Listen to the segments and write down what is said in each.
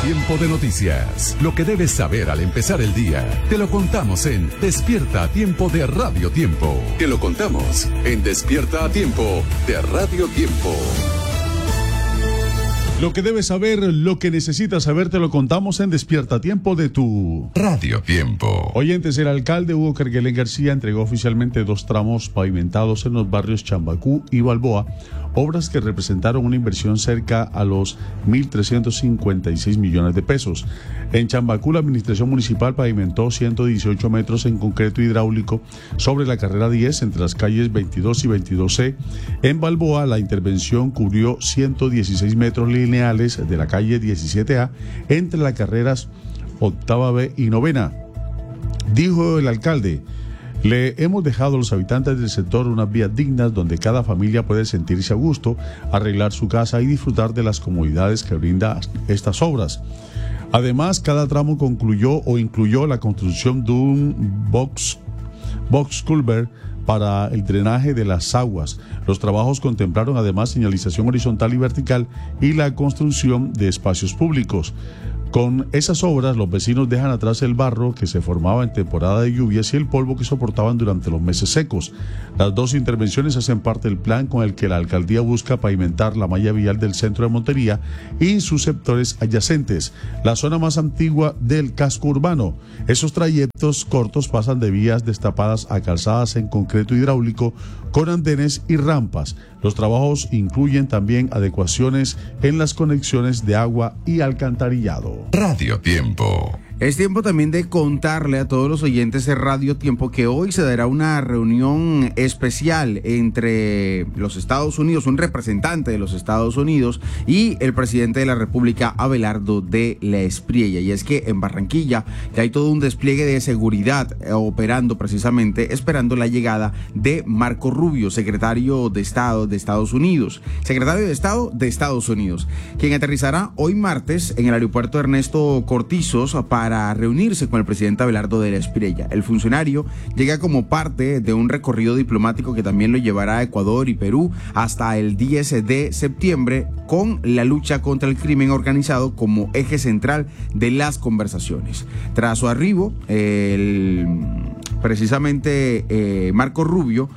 Tiempo de noticias. Lo que debes saber al empezar el día. Te lo contamos en Despierta a Tiempo de Radio Tiempo. Te lo contamos en Despierta a Tiempo de Radio Tiempo. Lo que debes saber, lo que necesitas saber, te lo contamos en Despierta a Tiempo de tu Radio Tiempo. Oyentes, el alcalde Hugo Kerguelen García entregó oficialmente 2 tramos pavimentados en los barrios Chambacú y Balboa, obras que representaron una inversión cerca a los 1.356 millones de pesos. En Chambacú, la administración municipal pavimentó 118 metros en concreto hidráulico sobre la carrera 10 entre las calles 22 y 22C. En Balboa, la intervención cubrió 116 metros lineales de la calle 17A entre las carreras 8B y 9. Dijo el alcalde: le hemos dejado a los habitantes del sector unas vías dignas donde cada familia puede sentirse a gusto, arreglar su casa y disfrutar de las comodidades que brinda estas obras. Además, cada tramo incluyó la construcción de un box culvert para el drenaje de las aguas. Los trabajos contemplaron además señalización horizontal y vertical y la construcción de espacios públicos. Con esas obras, los vecinos dejan atrás el barro que se formaba en temporada de lluvias y el polvo que soportaban durante los meses secos. Las 2 intervenciones hacen parte del plan con el que la alcaldía busca pavimentar la malla vial del centro de Montería y sus sectores adyacentes, la zona más antigua del casco urbano. Esos trayectos cortos pasan de vías destapadas a calzadas en concreto hidráulico con andenes y rampas. Los trabajos incluyen también adecuaciones en las conexiones de agua y alcantarillado. Radio Tiempo. Es tiempo también de contarle a todos los oyentes de Radio Tiempo que hoy se dará una reunión especial entre los Estados Unidos, un representante de los Estados Unidos y el presidente de la República, Abelardo de la Espriella. Y es que en Barranquilla ya hay todo un despliegue de seguridad operando precisamente esperando la llegada de Marco Rubio, secretario de Estado de Estados Unidos, quien aterrizará hoy martes en el aeropuerto Ernesto Cortizos para reunirse con el presidente Abelardo de la Espriella. El funcionario llega como parte de un recorrido diplomático que también lo llevará a Ecuador y Perú hasta el 10 de septiembre, con la lucha contra el crimen organizado como eje central de las conversaciones. Tras su arribo, Marco Rubio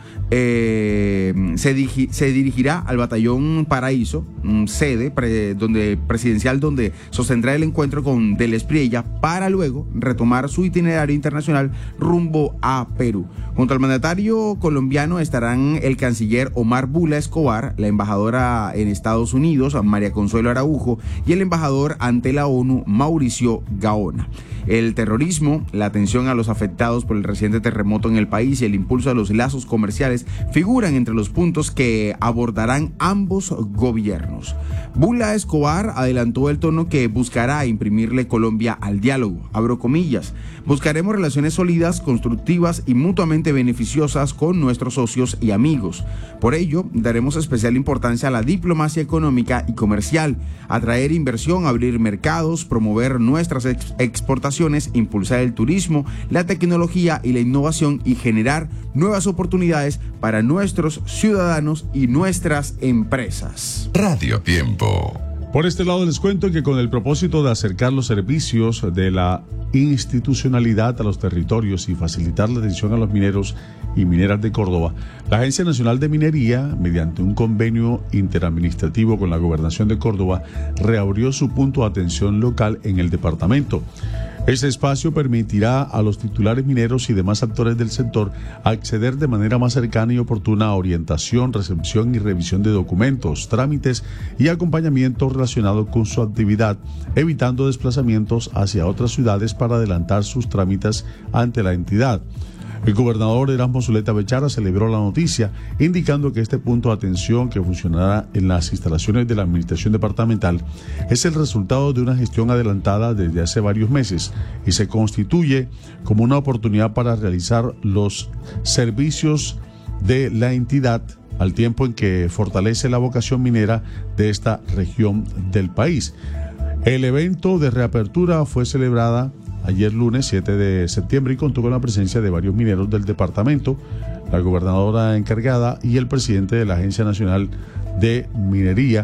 se dirigirá al batallón Paraíso, sede presidencial donde sostendrá el encuentro con de la Espriella para luego retomar su itinerario internacional rumbo a Perú. Junto al mandatario colombiano estarán el canciller Omar Bula Escobar, la embajadora en Estados Unidos, María Consuelo Araujo, y el embajador ante la ONU, Mauricio Gaona. El terrorismo, la atención a los afectados por el reciente terremoto en el país y el impulso a los lazos comerciales figuran entre los puntos que abordarán ambos gobiernos. Bula Escobar adelantó el tono que buscará imprimirle Colombia al diálogo. Abro comillas: buscaremos relaciones sólidas, constructivas y mutuamente beneficiosas con nuestros socios y amigos. Por ello, daremos especial importancia a la diplomacia económica y comercial, atraer inversión, abrir mercados, promover nuestras exportaciones, impulsar el turismo, la tecnología y la innovación y generar nuevas oportunidades para nuestros ciudadanos y nuestras empresas. Radio Tiempo. Por este lado les cuento que con el propósito de acercar los servicios de la institucionalidad a los territorios y facilitar la atención a los mineros y mineras de Córdoba, la Agencia Nacional de Minería, mediante un convenio interadministrativo con la Gobernación de Córdoba, reabrió su punto de atención local en el departamento. Este espacio permitirá a los titulares mineros y demás actores del sector acceder de manera más cercana y oportuna a orientación, recepción y revisión de documentos, trámites y acompañamiento relacionado con su actividad, evitando desplazamientos hacia otras ciudades para adelantar sus trámites ante la entidad. El gobernador Erasmo Zuleta Bechara celebró la noticia, indicando que este punto de atención, que funcionará en las instalaciones de la administración departamental, es el resultado de una gestión adelantada desde hace varios meses y se constituye como una oportunidad para realizar los servicios de la entidad al tiempo en que fortalece la vocación minera de esta región del país. El evento de reapertura fue celebrada ayer lunes 7 de septiembre y contó con la presencia de varios mineros del departamento, la gobernadora encargada y el presidente de la Agencia Nacional de Minería,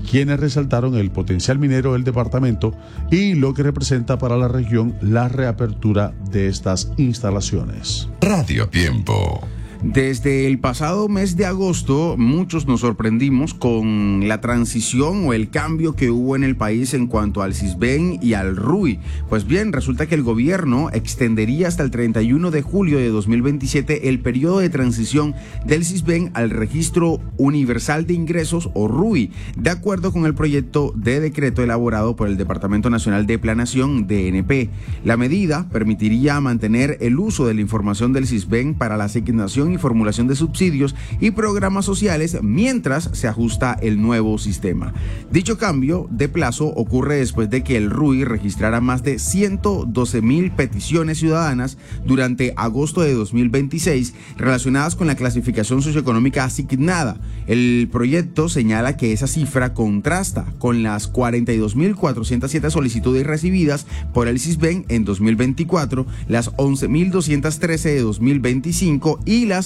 quienes resaltaron el potencial minero del departamento y lo que representa para la región la reapertura de estas instalaciones. Radio Tiempo. Desde el pasado mes de agosto, muchos nos sorprendimos con la transición o el cambio que hubo en el país en cuanto al Sisbén y al RUI. Pues bien, resulta que el gobierno extendería hasta el 31 de julio de 2027 el periodo de transición del Sisbén al Registro Universal de Ingresos o RUI, de acuerdo con el proyecto de decreto elaborado por el Departamento Nacional de Planeación, DNP. La medida permitiría mantener el uso de la información del Sisbén para la asignación y formulación de subsidios y programas sociales mientras se ajusta el nuevo sistema. Dicho cambio de plazo ocurre después de que el RUI registrara más de 112,000 peticiones ciudadanas durante agosto de 2026 relacionadas con la clasificación socioeconómica asignada. El proyecto señala que esa cifra contrasta con las 42,407 solicitudes recibidas por el Sisbén en 2024, las 11,213 de 2025 y las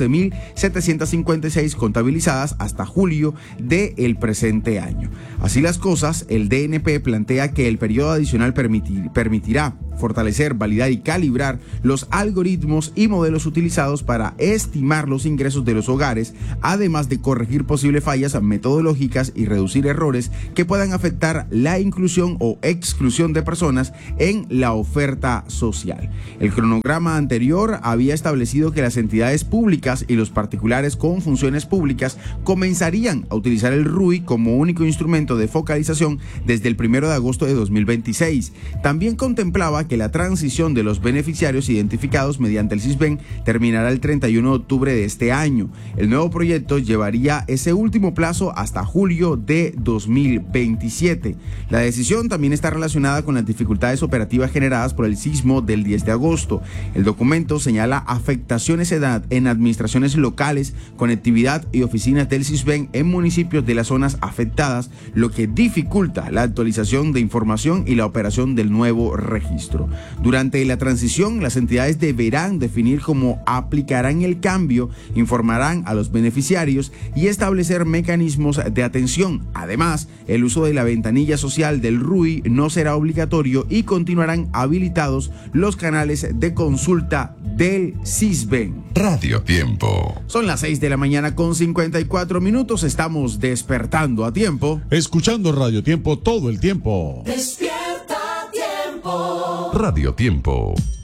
11,756 contabilizadas hasta julio del presente año. Así las cosas, el DNP plantea que el periodo adicional permitirá fortalecer, validar y calibrar los algoritmos y modelos utilizados para estimar los ingresos de los hogares, además de corregir posibles fallas metodológicas y reducir errores que puedan afectar la inclusión o exclusión de personas en la oferta social. El cronograma anterior había establecido que las entidades públicas y los particulares con funciones públicas comenzarían a utilizar el RUI como único instrumento de focalización desde el 1 de agosto de 2026. También contemplaba que la transición de los beneficiarios identificados mediante el Sisbén terminará el 31 de octubre de este año. El nuevo proyecto llevaría ese último plazo hasta julio de 2027. La decisión también está relacionada con las dificultades operativas generadas por el sismo del 10 de agosto. El documento señala afectaciones en administraciones locales, conectividad y oficinas del Sisbén en municipios de las zonas afectadas, lo que dificulta la actualización de información y la operación del nuevo registro. Durante la transición, las entidades deberán definir cómo aplicarán el cambio, informarán a los beneficiarios y establecer mecanismos de atención. Además, el uso de la ventanilla social del RUI no será obligatorio y continuarán habilitados los canales de consulta del Sisbén. Radio Tiempo. Son las 6 de la mañana con 54 minutos. Estamos despertando a tiempo. Escuchando Radio Tiempo todo el tiempo. Despierta a tiempo. Radio Tiempo.